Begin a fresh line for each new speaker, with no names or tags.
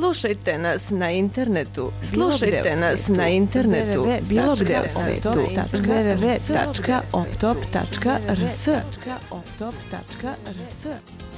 Slušajte nas na internetu. Slušajte nas na internetu. Bilo gde u svetu. www.optop.rs